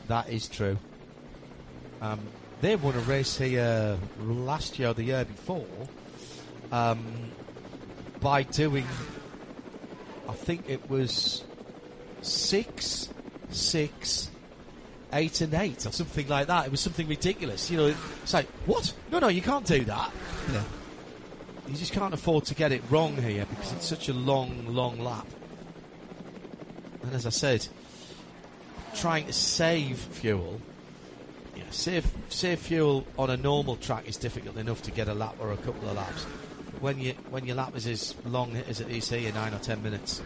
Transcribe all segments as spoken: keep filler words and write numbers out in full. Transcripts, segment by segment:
That is true. Um, they won a race here last year or the year before um, by doing, I think it was six, six, eight and eight or something like that. It was something ridiculous. You know, it's like, what? No, no, you can't do that. Yeah. You just can't afford to get it wrong here because it's such a long, long lap. And as I said, trying to save fuel, yeah, save save fuel on a normal track is difficult enough to get a lap or a couple of laps. But when you when your lap is as long as it is here, nine or ten minutes,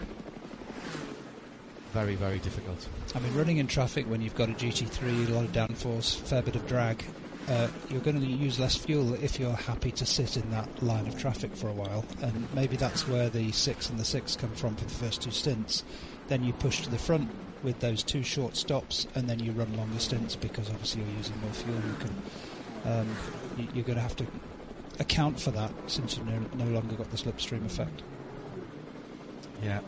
very, very difficult. I mean, running in traffic when you've got a G T three, a lot of downforce, fair bit of drag, uh, you're going to use less fuel if you're happy to sit in that line of traffic for a while. And maybe that's where the six and the six come from for the first two stints. Then you push to the front with those two short stops, and then you run longer stints because obviously you're using more fuel. You can, um, you, you're going to have to account for that since you've no, no longer got the slipstream effect. Yeah.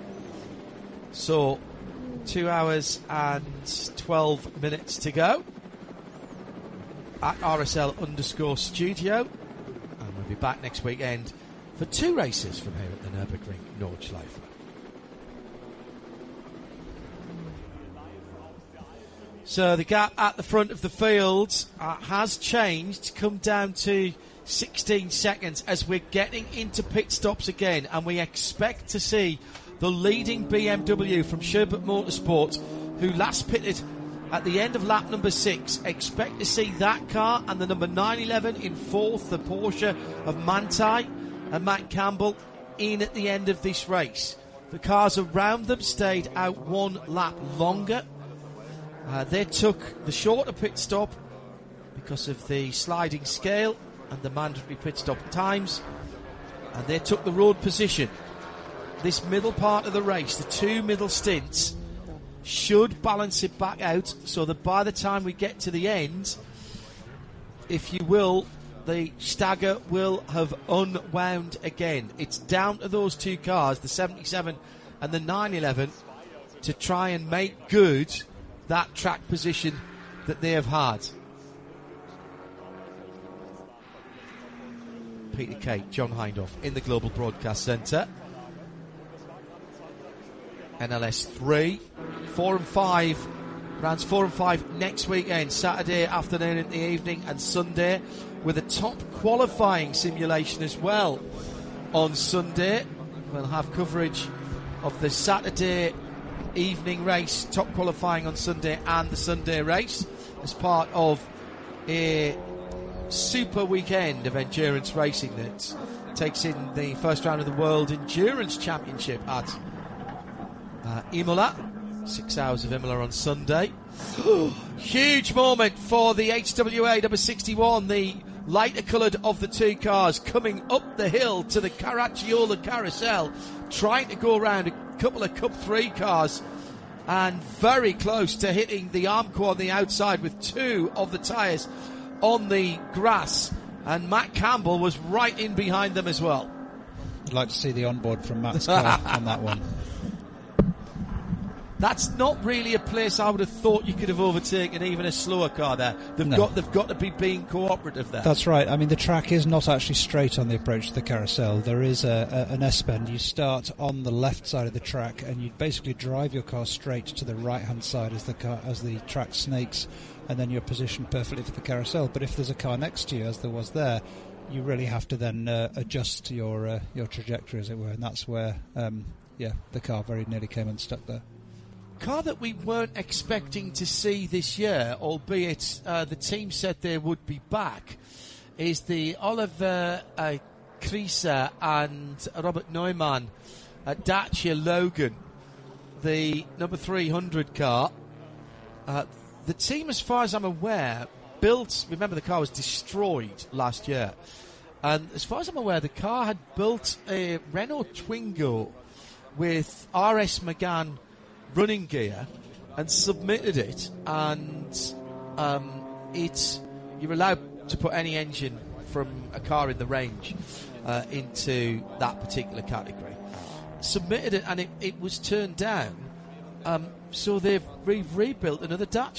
So, two hours and twelve minutes to go at R S L underscore studio. And we'll be back next weekend for two races from here at the Nürburgring Nordschleife. So the gap at the front of the field uh, has changed to come down to sixteen seconds as we're getting into pit stops again, and we expect to see the leading B M W from Sherbert Motorsport, who last pitted at the end of lap number six. Expect to see that car and the number nine eleven in fourth, the Porsche of Manthey and Matt Campbell, in at the end of this race. The cars around them stayed out one lap longer. Uh, they took the shorter pit stop because of the sliding scale and the mandatory pit stop times, and they took the road position. This middle part of the race, the two middle stints, should balance it back out so that by the time we get to the end, if you will, the stagger will have unwound again. It's down to those two cars, the seventy-seven and the nine eleven, to try and make good that track position that they have had. Peter Kate, John Hindhaugh in the Global Broadcast Centre. N L S three, four and five, rounds four and five next weekend, Saturday afternoon in the evening and Sunday, with a top qualifying simulation as well on Sunday. We'll have coverage of the Saturday evening race, top qualifying on Sunday, and the Sunday race as part of a super weekend of endurance racing that takes in the first round of the World Endurance Championship at uh, Imola. Six hours of Imola on Sunday. Huge moment for the H W A number sixty-one, the lighter coloured of the two cars, coming up the hill to the Caracciola Carousel, trying to go around a couple of Cup three cars, and very close to hitting the Armco on the outside with two of the tyres on the grass, and Matt Campbell was right in behind them as well. I'd like to see the onboard from Matt's car on that one. That's not really a place I would have thought you could have overtaken even a slower car there. They've No. got they've got to be being cooperative there. That's right. I mean, the track is not actually straight on the approach to the carousel. There is a, a, an S-bend. You start on the left side of the track, and you basically drive your car straight to the right-hand side as the car, as the track snakes, and then you're positioned perfectly for the carousel. But if there's a car next to you, as there was there, you really have to then uh, adjust your uh, your trajectory, as it were, and that's where, um, yeah, the car very nearly came unstuck there. Car that we weren't expecting to see this year, albeit uh, the team said they would be back, is the Oliver uh, Krieser and Robert Neumann uh, Dacia Logan, the number three hundred car. Uh, the team, as far as I'm aware, built, remember the car was destroyed last year, and as far as I'm aware, the car had built a Renault Twingo with R S Megane running gear and submitted it, and um, it's you're allowed to put any engine from a car in the range uh, into that particular category. Submitted it, and it, it was turned down. Um, so they've re- rebuilt another Dacia